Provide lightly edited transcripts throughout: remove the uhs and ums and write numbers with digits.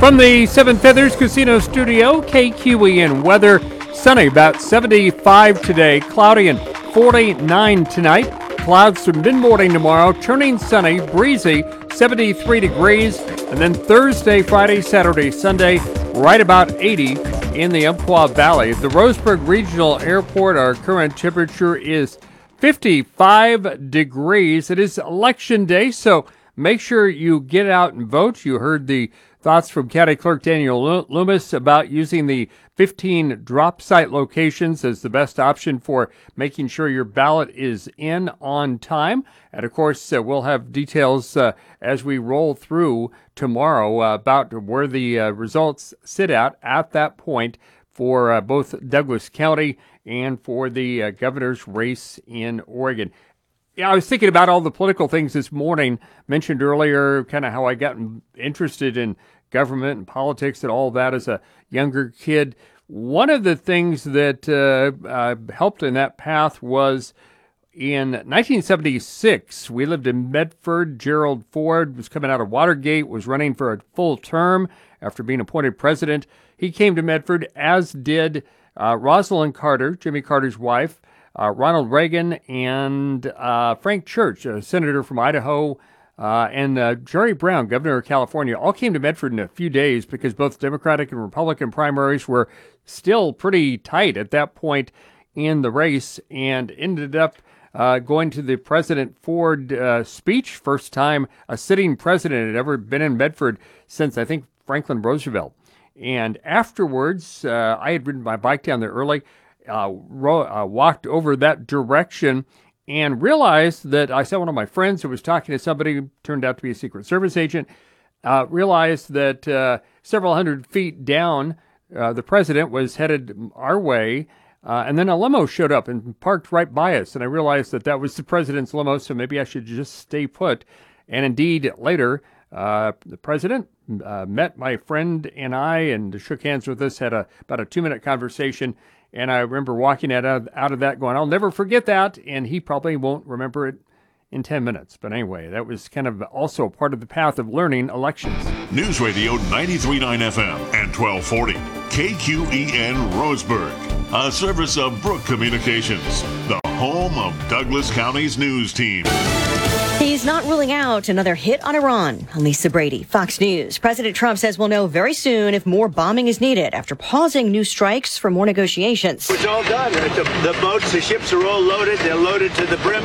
From the Seven Feathers Casino Studio, KQEN weather, sunny, about 75 today, cloudy and 49 tonight. Clouds from mid-morning tomorrow, turning sunny, breezy, 73 degrees. And then Thursday, Friday, Saturday, Sunday, right about 80 in the Umpqua Valley. At the Roseburg Regional Airport, our current temperature is 55 degrees. It is election day, so make sure you get out and vote. You heard the thoughts from County Clerk Daniel Loomis about using the 15 drop site locations as the best option for making sure your ballot is in on time. And of course, we'll have details as we roll through tomorrow about where the results sit at that point for both Douglas County and for the governor's race in Oregon. Yeah, I was thinking about all the political things this morning. Mentioned earlier kind of how I got interested in government and politics and all that as a younger kid. One of the things that helped in that path was in 1976. We lived in Medford. Gerald Ford was coming out of Watergate, was running for a full term after being appointed president. He came to Medford, as did Rosalind Carter, Jimmy Carter's wife, Ronald Reagan, and Frank Church, a senator from Idaho, and Jerry Brown, governor of California, all came to Medford in a few days because both Democratic and Republican primaries were still pretty tight at that point in the race, and ended up going to the President Ford speech. First time a sitting president had ever been in Medford since, I think, Franklin Roosevelt. And afterwards, I had ridden my bike down there early, walked over that direction, and realized that I saw one of my friends who was talking to somebody who turned out to be a Secret Service agent, realized that several hundred feet down, the president was headed our way, and then a limo showed up and parked right by us, and I realized that was the president's limo, so maybe I should just stay put. And indeed, later, the president met my friend and I and shook hands with us, had about a 2-minute conversation. And I remember walking out of that going, I'll never forget that. And he probably won't remember it in 10 minutes. But anyway, that was kind of also part of the path of learning elections. News Radio 93.9 FM and 1240. KQEN Roseburg. A service of Brook Communications, the home of Douglas County's news team. He's not ruling out another hit on Iran. Lisa Brady, Fox News. President Trump says we'll know very soon if more bombing is needed after pausing new strikes for more negotiations. It's all done. The boats, the ships are all loaded. They're loaded to the brim.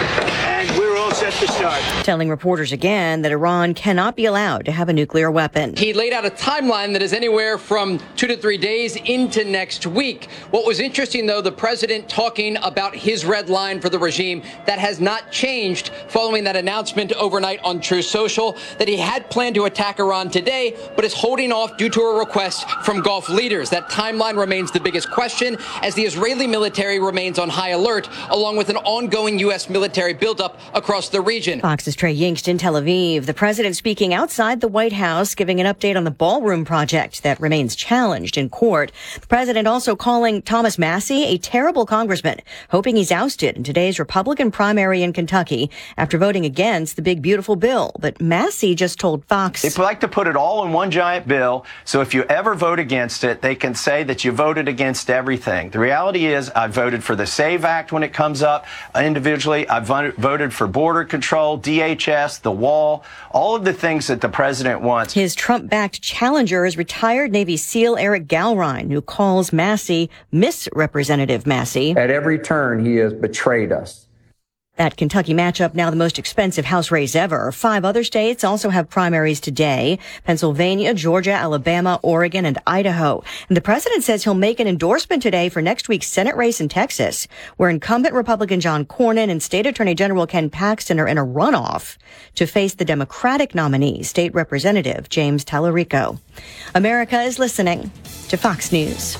And we're all set to start. Telling reporters again that Iran cannot be allowed to have a nuclear weapon. He laid out a timeline that is anywhere from 2 to 3 days into next week. What was interesting, though, the president talking about his red line for the regime, that has not changed following that announcement overnight on Truth Social that he had planned to attack Iran today, but is holding off due to a request from Gulf leaders. That timeline remains the biggest question as the Israeli military remains on high alert, along with an ongoing U.S. military buildup across the region. Fox's Trey Yingst in Tel Aviv. The president speaking outside the White House, giving an update on the ballroom project that remains challenged in court. The president also calling Thomas Massie a terrible congressman, hoping he's ousted in today's Republican primary in Kentucky after voting against the big, beautiful bill. But Massie just told Fox, they like to put it all in one giant bill, so if you ever vote against it, they can say that you voted against everything. The reality is I voted for the SAVE Act when it comes up individually. I voted for border control, DHS, the wall, all of the things that the president wants. His Trump-backed challenger is retired Navy SEAL Eric Galrine, who calls Massie Miss Representative Massie. At every turn, he has betrayed us. That Kentucky matchup now the most expensive House race ever. 5 other states also have primaries today: Pennsylvania, Georgia, Alabama, Oregon, and Idaho. And the president says he'll make an endorsement today for next week's Senate race in Texas, where incumbent Republican John Cornyn and State Attorney General Ken Paxton are in a runoff to face the Democratic nominee, State Representative James Tallarico. America is listening to Fox News.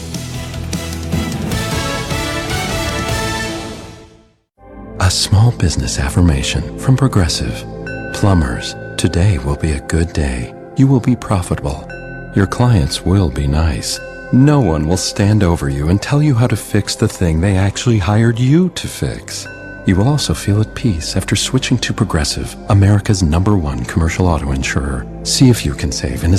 A small business affirmation from Progressive. Plumbers, today will be a good day. You will be profitable. Your clients will be nice. No one will stand over you and tell you how to fix the thing they actually hired you to fix. You will also feel at peace after switching to Progressive, America's #1 commercial auto insurer. See if you can save in a